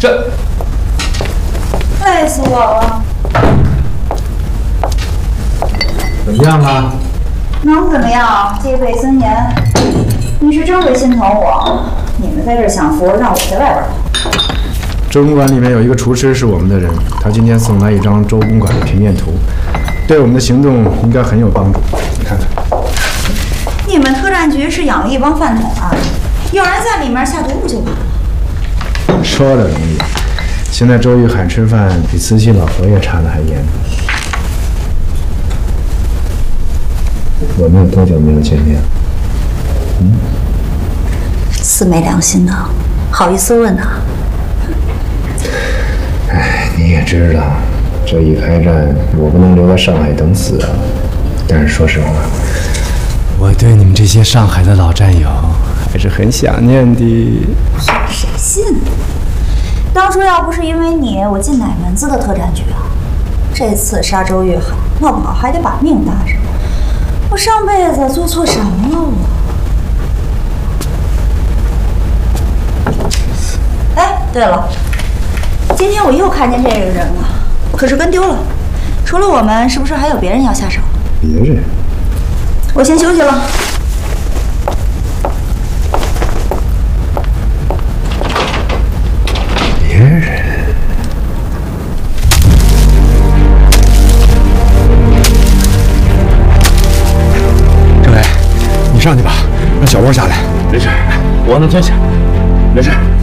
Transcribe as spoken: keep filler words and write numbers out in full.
这累死我了。 怎么样啊？ 能怎么样？戒备森严。你是真会心疼我。你们在这享福，让我在外边跑。 周公馆里面有一个厨师是我们的人，他今天送来一张周公馆的平面图，对我们的行动应该很有帮助。你看看。 你们特战局是养了一帮饭桶啊？有人在里面下毒物就完了。 说的容易，现在周玉海吃饭比慈禧老佛爷查的还严。我们有多久没有见面了？嗯， 死没良心的，好意思问他？ 哎，你也知道，这一开战，我不能留在上海等死啊。但是说实话，我对你们这些上海的老战友还是很想念的。 谁信呢？当初要不是因为你，我进哪门子的特战局啊？这次杀周玉海，闹不好还得把命搭上。我上辈子做错什么了我？哎，对了，今天我又看见这个人了，可是跟丢了。除了我们，是不是还有别人要下手？ 别人？ 我先休息了。 别人？政委，你上去吧，让小窝下来。 没事，我能吞下，没事。